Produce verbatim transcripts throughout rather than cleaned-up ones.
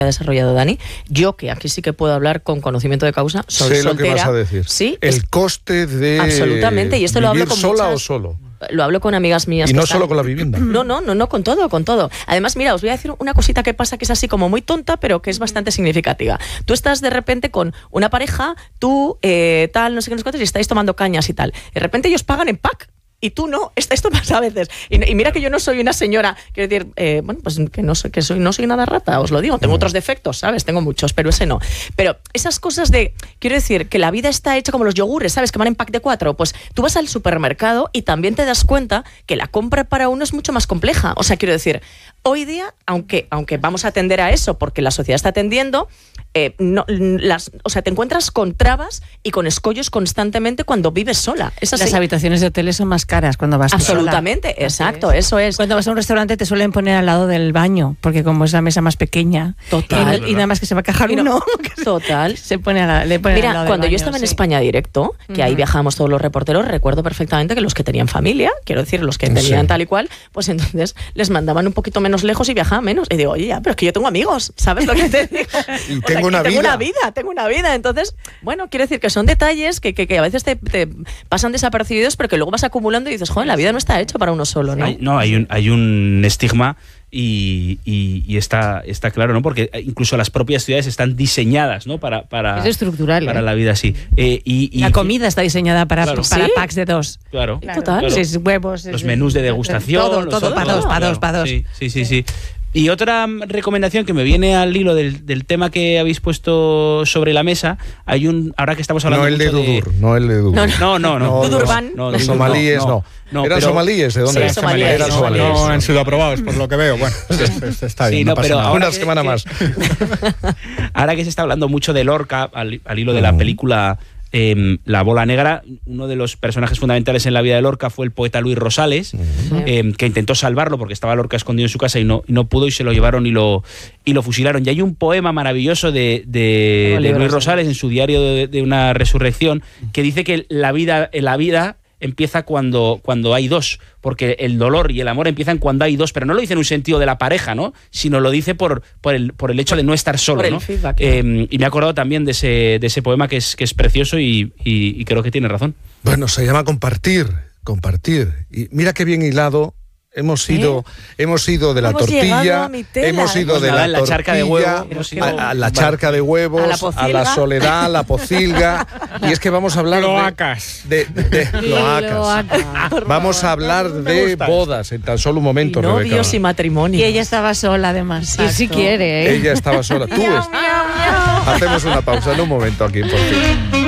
ha desarrollado Dani. Yo, que aquí sí que puedo hablar con conocimiento de causa, soy sé soltera. Lo que vas a decir. Sí. El es, coste de absolutamente. Y esto vivir lo hablo con sola muchas, o solo. Lo hablo con amigas mías. Y no están, solo con la vivienda. No, no, no, no, con todo, con todo. Además, mira, os voy a decir una cosita que pasa que es así como muy tonta, pero que es bastante significativa. Tú estás de repente con una pareja, tú, eh, tal, no sé qué, no sé cuántos, y estáis tomando cañas y tal. De repente ellos pagan en pack. Y tú no, esto pasa a veces. Y, y mira que yo no soy una señora, quiero decir, eh, bueno, pues que no soy, que soy, no soy nada rata, os lo digo. Tengo otros defectos, ¿sabes? Tengo muchos, pero ese no. Pero esas cosas de, quiero decir, que la vida está hecha como los yogures, ¿sabes? Que van en pack de cuatro. Pues tú vas al supermercado y también te das cuenta que la compra para uno es mucho más compleja. O sea, quiero decir, hoy día, aunque, aunque vamos a atender a eso, porque la sociedad está atendiendo, eh, no, las, o sea, te encuentras con trabas y con escollos constantemente cuando vives sola. Es así. Las habitaciones de hoteles son más caras cuando vas absolutamente, sola. exacto, es. eso es. Cuando vas a un restaurante te suelen poner al lado del baño, porque como es la mesa más pequeña, total, y, y nada más que se va a cajar no, uno, total, se pone a la, le pone Mira, al lado cuando del yo baño, estaba sí. en España Directo, que uh-huh. ahí viajábamos todos los reporteros, recuerdo perfectamente que los que tenían familia, quiero decir, los que tenían sí. tal y cual, pues entonces les mandaban un poquito menos lejos y viajaban menos. Y digo, oye, ya, pero es que yo tengo amigos, ¿sabes lo que te digo? y o tengo, sea, una, tengo vida. una vida, tengo una vida. Entonces, bueno, quiero decir que son detalles que, que, que a veces te, te pasan desapercibidos, pero que luego vas acumulando y dices, joder, la vida no está hecha para uno solo, ¿no? Hay, no, hay un, hay un estigma y, y, y está, está claro, ¿no? Porque incluso las propias ciudades están diseñadas, ¿no? Para, para, es estructural, para ¿eh? la vida así. Eh, y, y, la comida está diseñada para, claro. para ¿Sí? packs de dos. Claro. claro. Total. Claro. Es huevos. Los es, menús de degustación. Todo, todo, todo para dos, para dos, para dos. Sí, sí, sí, sí. Y otra recomendación que me viene al hilo del, del tema que habéis puesto sobre la mesa, hay un, ahora que estamos hablando no el de Dudur, de... no el de Dudur. No, no, no. no, no Durban. no, no los somalíes no. no. no pero, ¿Eran somalíes? ¿De dónde? Sí, somalíes. Eran No, somalíes. No han sido aprobados, por lo que veo. Bueno, está bien, sí, no, no pasa pero nada. ahora Una que, semana que, más. Ahora que se está hablando mucho de Lorca, al, al hilo de la película eh, La Bola Negra, uno de los personajes fundamentales en la vida de Lorca fue el poeta Luis Rosales, uh-huh. eh, que intentó salvarlo porque estaba Lorca escondido en su casa y no, y no pudo, y se lo llevaron y lo, y lo fusilaron. Y hay un poema maravilloso de, de, de Luis Rosales en su diario de, de una resurrección que dice que la vida, la vida empieza cuando, cuando hay dos, porque el dolor y el amor empiezan cuando hay dos, pero no lo dice en un sentido de la pareja, ¿no? Sino lo dice por, por, el, por el hecho de no estar solo, por el ¿no? feedback, eh, y me he acordado también de ese, de ese poema que es, que es precioso y, y, y creo que tiene razón. Bueno, se llama compartir, compartir. Y mira qué bien hilado. Hemos ido, ¿Eh? hemos ido de la hemos tortilla, a mi tela, hemos ido pues de nada, la, la tortilla, charca de huevo, hemos ido, a, a la charca de huevos, a la, a la soledad, a la pocilga, y es que vamos a hablar Cloacas. de, de, de, de cloacas. Vamos a hablar de bodas en tan solo un momento, y Rebeca. novios y matrimonio. Y ella estaba sola, además. Y si quiere, ¿eh? Ella estaba sola. Tú es... Hacemos una pausa en un momento aquí, por fin.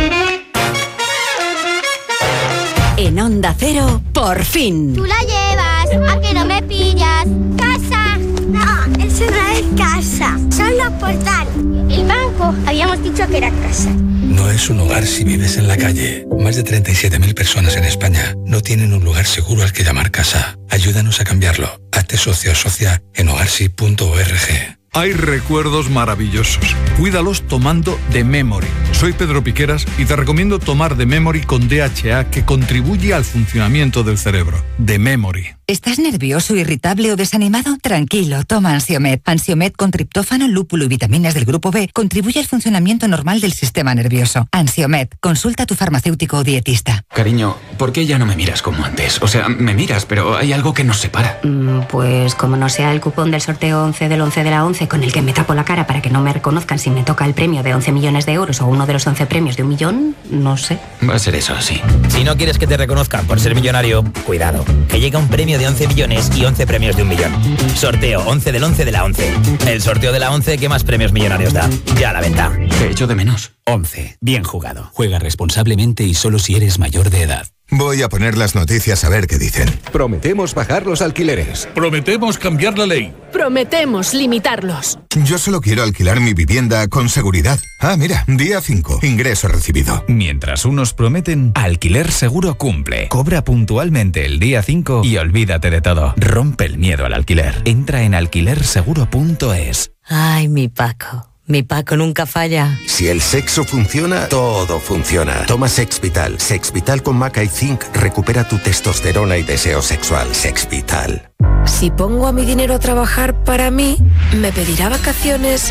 En Onda Cero, por fin. Tú la llevas, ¿a que no me pillas? ¡Casa! No, eso no es casa, son los portales. El banco, habíamos dicho que era casa. No es un hogar si vives en la calle. Más de treinta y siete mil personas en España no tienen un lugar seguro al que llamar casa. Ayúdanos a cambiarlo. Hazte socio o socia en hogarsi punto org. Hay recuerdos maravillosos. Cuídalos tomando The Memory. Soy Pedro Piqueras y te recomiendo tomar The Memory con D H A, que contribuye al funcionamiento del cerebro. The Memory. ¿Estás nervioso, irritable o desanimado? Tranquilo, toma Ansiomed. Ansiomed con triptófano, lúpulo y vitaminas del grupo B contribuye al funcionamiento normal del sistema nervioso. Ansiomed, consulta a tu farmacéutico o dietista. Cariño, ¿por qué ya no me miras como antes? O sea, me miras, pero hay algo que nos separa. Mm, pues como no sea el cupón del sorteo once del once de la once con el que me tapo la cara para que no me reconozcan si me toca el premio de once millones de euros o uno de los once premios de un millón, no sé. Va a ser eso, sí. Si no quieres que te reconozcan por ser millonario, cuidado, que llega un premio de once millones y once premios de un millón. Sorteo once del once de la once. El sorteo de la once que más premios millonarios da. Ya a la venta. Te echo de menos. once. Bien jugado. Juega responsablemente y solo si eres mayor de edad. Voy a poner las noticias a ver qué dicen. Prometemos bajar los alquileres. Prometemos cambiar la ley. Prometemos limitarlos. Yo solo quiero alquilar mi vivienda con seguridad. Ah, mira, día cinco, ingreso recibido. Mientras unos prometen, Alquiler Seguro cumple. Cobra puntualmente el día cinco y olvídate de todo. Rompe el miedo al alquiler. Entra en alquiler seguro punto es. Ay, mi Paco. Mi Paco nunca falla. Si el sexo funciona, todo funciona. Toma Sexvital. Sexvital con maca y zinc recupera tu testosterona y deseo sexual. Sexvital. Si pongo a mi dinero a trabajar para mí, ¿me pedirá vacaciones